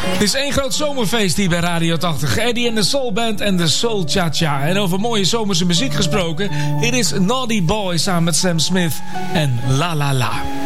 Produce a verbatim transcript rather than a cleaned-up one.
Het is één groot zomerfeest hier bij Radio tachtig. Eddie en de Soul Band en de Soul Cha-Cha. En over mooie zomerse muziek gesproken. Hier is Naughty Boy samen met Sam Smith en La La La.